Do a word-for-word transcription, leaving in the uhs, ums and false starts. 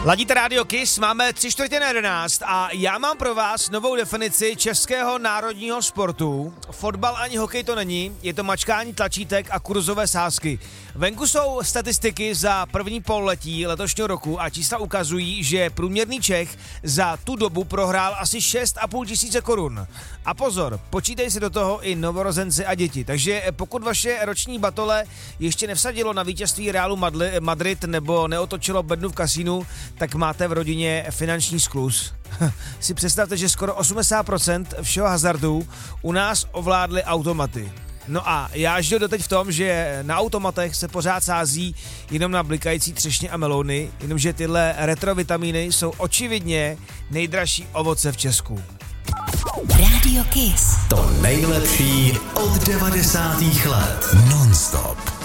Ladíte Radio Kiss, máme tři čtvrtě na jedenáct a já mám pro vás novou definici českého národního sportu. Fotbal ani hokej to není, je to mačkání tlačítek a kurzové sázky. Venku jsou statistiky za první pololetí letošního roku a čísla ukazují, že průměrný Čech za tu dobu prohrál asi šest a půl tisíce korun. A pozor, počítej si do toho i novorozenci a děti, takže pokud vaše roční batole ještě nevsadilo na vítězství Realu Madrid nebo neotočilo bednu v kasínu, tak máte v rodině finanční skluz. Si představte, že skoro osmdesát procent všeho hazardu u nás ovládly automaty. No a já žiju doteď v tom, že na automatech se pořád sází jenom na blikající třešně a melouny, jenomže tyhle retrovitamíny jsou očividně nejdražší ovoce v Česku. Radio Kiss. To nejlepší od devadesátých let. Non-stop.